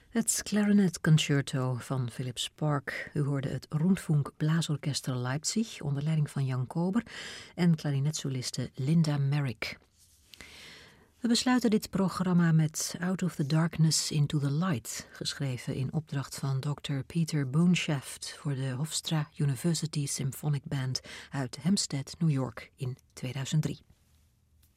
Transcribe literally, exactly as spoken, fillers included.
Het Clarinet Concerto van Philip Spark. U hoorde het Rundfunk Blaasorchester Leipzig onder leiding van Jan Kober en klarinetsoliste Linda Merrick. We besluiten dit programma met Out of the Darkness into the Light, geschreven in opdracht van dokter Peter Boonshaft voor de Hofstra University Symphonic Band uit Hempstead, New York in tweeduizend drie.